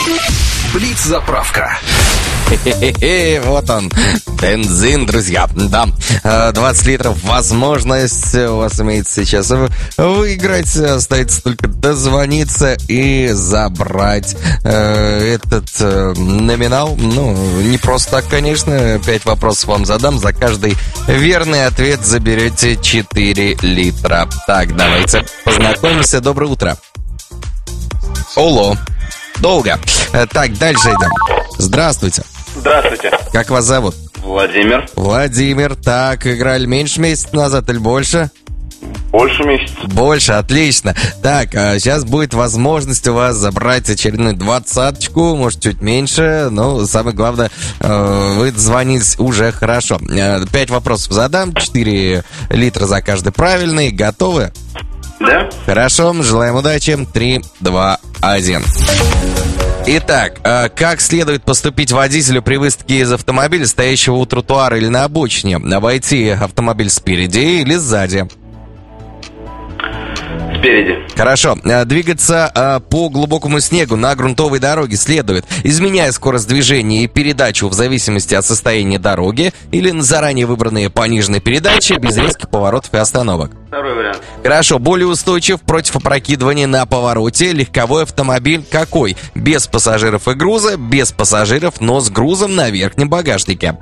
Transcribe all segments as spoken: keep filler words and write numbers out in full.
Блиц-заправка. Хе-хе-хе, вот он, бензин, друзья. Да, двадцать литров, возможность у вас имеется сейчас выиграть. Остается только дозвониться и забрать э, этот э, номинал. Ну, не просто так, конечно. Пять вопросов вам задам. За каждый верный ответ заберете четыре литра. Так, давайте познакомимся. Доброе утро. Оло. Долго. Так, дальше идем. Здравствуйте. Здравствуйте. Как вас зовут? Владимир. Владимир. Так, играли меньше месяца назад или больше? Больше месяца. Больше, отлично. Так, а сейчас будет возможность у вас забрать очередную двадцаточку, может, чуть меньше, но самое главное, вы дозвонились уже хорошо. Пять вопросов задам, четыре литра за каждый правильный. Готовы? Да. Хорошо, желаем удачи. Три, два, один. Итак, как следует поступить водителю при выставке из автомобиля, стоящего у тротуара или на обочине? Обойти автомобиль спереди или сзади? Спереди. Хорошо. Двигаться э, по глубокому снегу на грунтовой дороге следует, изменяя скорость движения и передачу в зависимости от состояния дороги, или на заранее выбранные пониженные передачи без резких поворотов и остановок. Второй вариант. Хорошо. Более устойчив против опрокидывания на повороте легковой автомобиль какой? Без пассажиров и груза, без пассажиров, но с грузом на верхнем багажнике.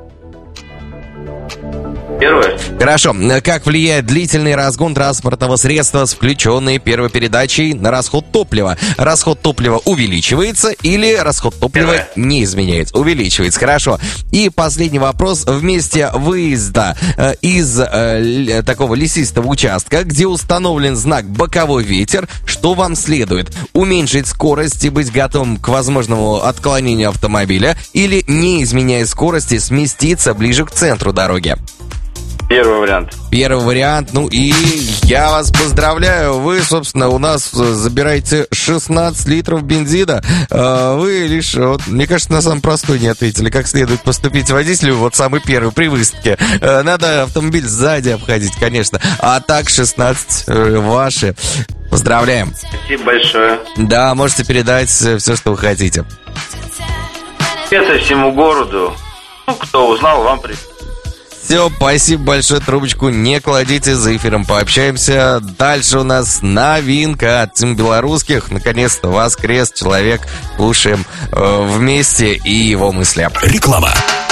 Первое. Хорошо. Как влияет длительный разгон транспортного средства с включенной первой передачей на расход топлива? Расход топлива увеличивается или расход топлива Первое. не изменяется? Увеличивается. Хорошо. И последний вопрос. В месте выезда э, из э, такого лесистого участка, где установлен знак «Боковой ветер», что вам следует? Уменьшить скорость и быть готовым к возможному отклонению автомобиля или, не изменяя скорости, сместиться ближе к центру дороги? Первый вариант. Первый вариант. Ну и я вас поздравляю. Вы, собственно, у нас забираете шестнадцать литров бензина. Вы лишь, вот, мне кажется, на самый простой не ответили. Как следует поступить водителю, вот самый первый при выставке. Надо автомобиль сзади обходить, конечно. А так шестнадцать ваши. Поздравляем. Спасибо большое. Да, можете передать все, что вы хотите. Это всему городу. Ну, кто узнал, вам привет. Все, спасибо большое, трубочку не кладите, за эфиром пообщаемся. Дальше у нас новинка от Тим Белорусских. Наконец-то воскрес, человек. Слушаем э, вместе и его мысли. Реклама.